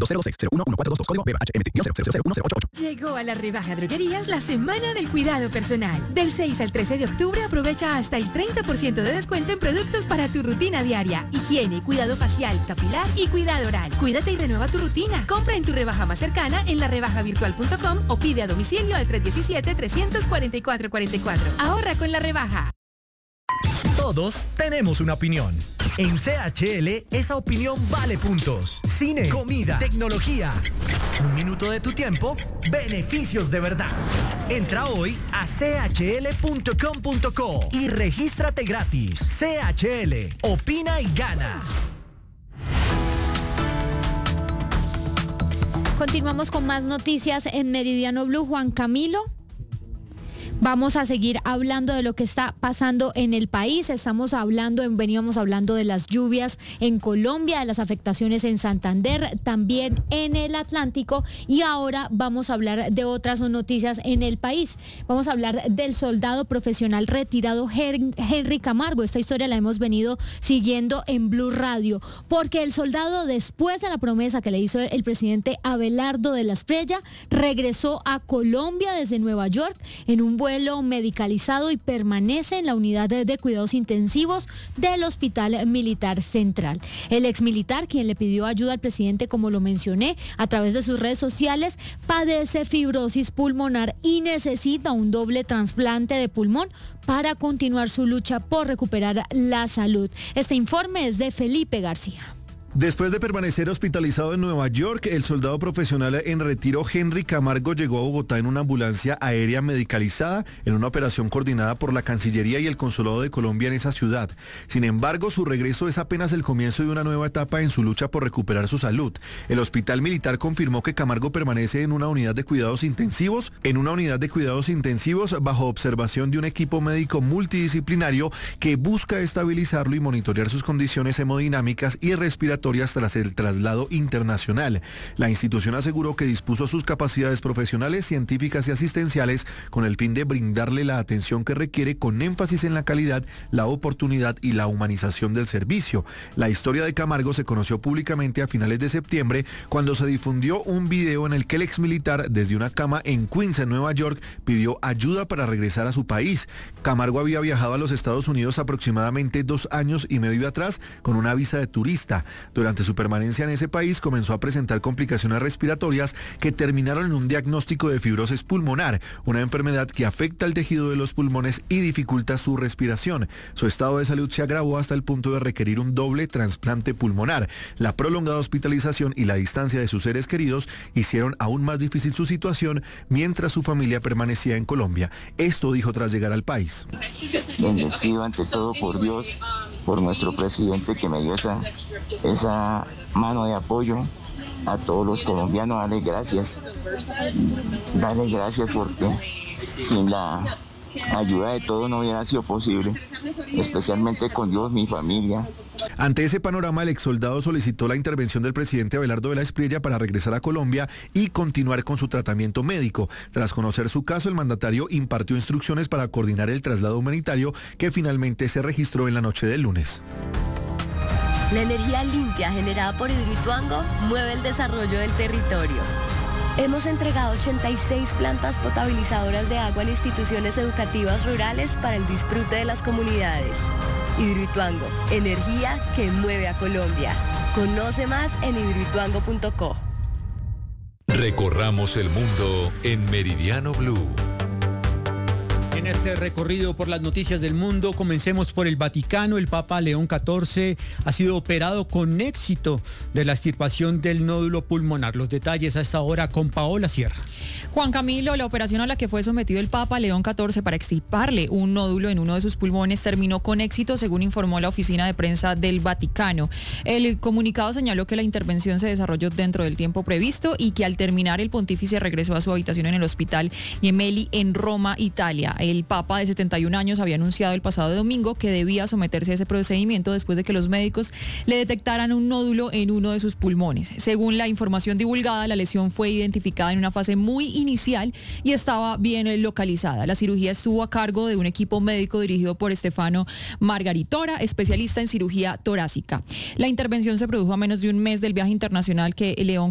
206-01-142, código BHMT-00010888. Llegó a la rebaja droguerías la Semana del Cuidado Personal. Del 6 al 13 de octubre aprovecha hasta el 30% de descuento en productos para tu rutina diaria. Higiene, cuidado facial, capilar y cuidado oral. Cuídate y renueva tu rutina. Compra en tu rebaja más cercana en larebajavirtual.com o pide a domicilio al 317-344-44. Ahorra con la rebaja. Todos tenemos una opinión. En CHL, esa opinión vale puntos. Cine, comida, tecnología. Un minuto de tu tiempo, beneficios de verdad. Entra hoy a chl.com.co y regístrate gratis. CHL, opina y gana. Continuamos con más noticias en Meridiano Blue. Juan Camilo. Vamos a seguir hablando de lo que está pasando en el país. Veníamos hablando de las lluvias en Colombia, de las afectaciones en Santander, también en el Atlántico, y ahora vamos a hablar de otras noticias en el país. Vamos a hablar del soldado profesional retirado Henry Camargo. Esta historia la hemos venido siguiendo en Blue Radio, porque el soldado, después de la promesa que le hizo el presidente Abelardo de la Espriella, regresó a Colombia desde Nueva York en un vuelo medicalizado y permanece en la unidad de cuidados intensivos del Hospital Militar Central. El exmilitar, quien le pidió ayuda al presidente, como lo mencioné, a través de sus redes sociales, padece fibrosis pulmonar y necesita un doble trasplante de pulmón para continuar su lucha por recuperar la salud. Este informe es de Felipe García. Después de permanecer hospitalizado en Nueva York, el soldado profesional en retiro Henry Camargo llegó a Bogotá en una ambulancia aérea medicalizada en una operación coordinada por la Cancillería y el Consulado de Colombia en esa ciudad. Sin embargo, su regreso es apenas el comienzo de una nueva etapa en su lucha por recuperar su salud. El Hospital Militar confirmó que Camargo permanece en una unidad de cuidados intensivos, bajo observación de un equipo médico multidisciplinario que busca estabilizarlo y monitorear sus condiciones hemodinámicas y respiratorias tras el traslado internacional. La institución aseguró que dispuso sus capacidades profesionales, científicas y asistenciales con el fin de brindarle la atención que requiere, con énfasis en la calidad, la oportunidad y la humanización del servicio. La historia de Camargo se conoció públicamente a finales de septiembre, cuando se difundió un video en el que el exmilitar, desde una cama en Queens, en Nueva York, pidió ayuda para regresar a su país. Camargo había viajado a los Estados Unidos aproximadamente 2 años y medio atrás con una visa de turista. Durante su permanencia en ese país comenzó a presentar complicaciones respiratorias que terminaron en un diagnóstico de fibrosis pulmonar, una enfermedad que afecta al tejido de los pulmones y dificulta su respiración. Su estado de salud se agravó hasta el punto de requerir un doble trasplante pulmonar. La prolongada hospitalización y la distancia de sus seres queridos hicieron aún más difícil su situación mientras su familia permanecía en Colombia. Esto dijo tras llegar al país. Bendecido ante todo por Dios, por nuestro presidente que me dio esa mano de apoyo. A todos los colombianos, dale gracias porque sin la ayuda de todos no hubiera sido posible, especialmente con Dios, mi familia. Ante ese panorama, el exsoldado solicitó la intervención del presidente Abelardo de la Espriella para regresar a Colombia y continuar con su tratamiento médico. Tras conocer su caso, el mandatario impartió instrucciones para coordinar el traslado humanitario, que finalmente se registró en la noche del lunes. La energía limpia generada por Hidroituango mueve el desarrollo del territorio. Hemos entregado 86 plantas potabilizadoras de agua en instituciones educativas rurales para el disfrute de las comunidades. Hidroituango, energía que mueve a Colombia. Conoce más en hidroituango.co. Recorramos el mundo en Meridiano Blue. En este recorrido por las noticias del mundo, comencemos por el Vaticano. El Papa León XIV ha sido operado con éxito de la extirpación del nódulo pulmonar. Los detalles a esta hora con Paola Sierra. Juan Camilo, la operación a la que fue sometido el Papa León XIV para extirparle un nódulo en uno de sus pulmones terminó con éxito, según informó la oficina de prensa del Vaticano. El comunicado señaló que la intervención se desarrolló dentro del tiempo previsto y que al terminar el pontífice regresó a su habitación en el Hospital Gemelli en Roma, Italia. El Papa, de 71 años, había anunciado el pasado domingo que debía someterse a ese procedimiento después de que los médicos le detectaran un nódulo en uno de sus pulmones. Según la información divulgada, la lesión fue identificada en una fase muy inicial y estaba bien localizada. La cirugía estuvo a cargo de un equipo médico dirigido por Stefano Margaritora, especialista en cirugía torácica. La intervención se produjo a menos de un mes del viaje internacional que León